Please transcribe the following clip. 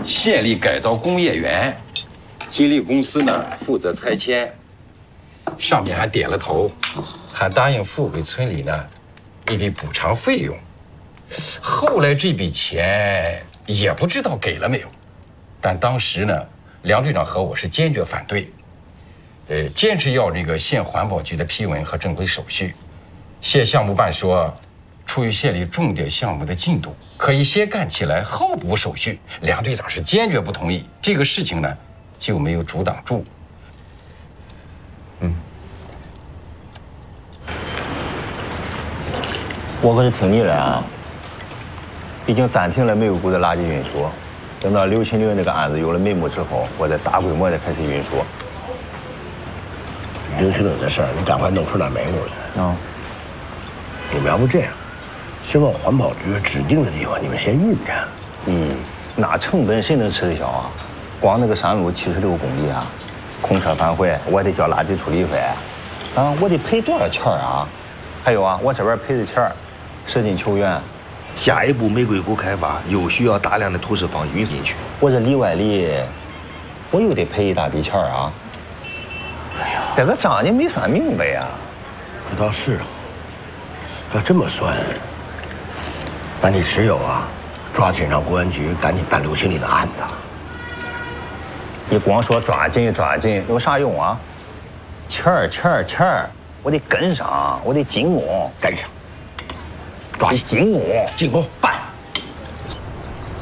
县里改造工业园，金利公司呢负责拆迁，上面还点了头，还答应付给村里呢一笔补偿费用。后来这笔钱也不知道给了没有，但当时呢，梁队长和我是坚决反对，坚持要这个县环保局的批文和正规手续。县项目办说，出于县里重点项目的进度，可以先干起来后补手续。梁队长是坚决不同意，这个事情呢就没有阻挡住。 我可是听你的啊，毕竟暂停了煤油谷的垃圾运输，等到676那个案子有了眉目之后，我再大规模的开始运输。 676的事儿，你赶快弄出点眉目来。 啊， 你们要不这样，先往环保局指定的地方，你们先运着。 那成本谁能吃得消啊？光那个山路76公里啊，空车返回，我得交垃圾处理费，啊，我得赔多少钱啊？还有啊，我这边赔的钱，舍近求远。 下一步玫瑰谷开发又需要大量的土石方运进去， 我这里外里，我又得赔一大笔钱啊！哎呀，这个账你没算明白呀。 这倒是啊，要这么算，那你只有啊，抓紧让公安局赶紧办670的案子。 你光说抓紧抓紧有啥用啊？钱儿，我得跟上，我得进攻， 跟上，抓紧进攻， 进攻，办。